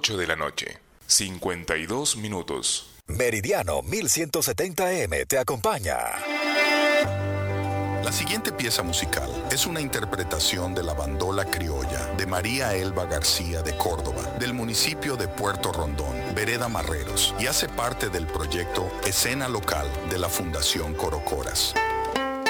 8 de la noche. 52 minutos. Meridiano 1170M te acompaña. La siguiente pieza musical es una interpretación de la bandola criolla de María Elba García de Córdoba, del municipio de Puerto Rondón, Vereda Marreros, y hace parte del proyecto Escena Local de la Fundación Corocoras.